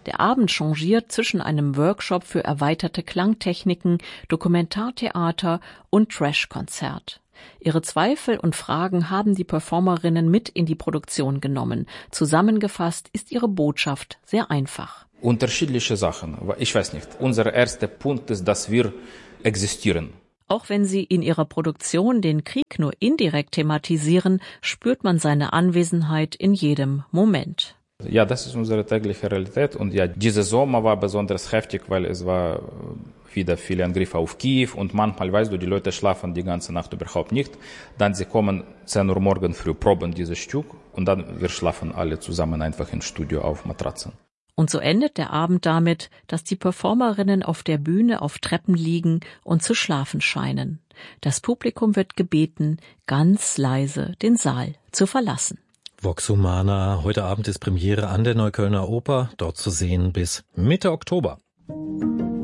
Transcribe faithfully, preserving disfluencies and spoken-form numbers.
Der Abend changiert zwischen einem Workshop für erweiterte Klangtechniken, Dokumentartheater und Trashkonzert. Ihre Zweifel und Fragen haben die Performerinnen mit in die Produktion genommen. Zusammengefasst ist ihre Botschaft sehr einfach. Unterschiedliche Sachen. Ich weiß nicht. Unser erster Punkt ist, dass wir existieren. Auch wenn sie in ihrer Produktion den Krieg nur indirekt thematisieren, spürt man seine Anwesenheit in jedem Moment. Ja, das ist unsere tägliche Realität. Und ja, dieser Sommer war besonders heftig, weil es war wieder viele Angriffe auf Kiew. Und manchmal, weißt du, die Leute schlafen die ganze Nacht überhaupt nicht. Dann sie kommen zehn Uhr morgens früh, proben dieses Stück. Und dann wir schlafen alle zusammen einfach im Studio auf Matratzen. Und so endet der Abend damit, dass die Performerinnen auf der Bühne auf Treppen liegen und zu schlafen scheinen. Das Publikum wird gebeten, ganz leise den Saal zu verlassen. Vox Humana, heute Abend ist Premiere an der Neuköllner Oper, dort zu sehen bis Mitte Oktober.